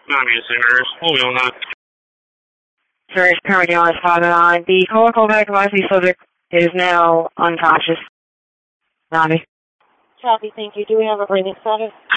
Singers. We'll be on that. Sir, is currently on 509. The call back advice the subject is now unconscious. Copy. Copy, thank you. Do we have a breathing status?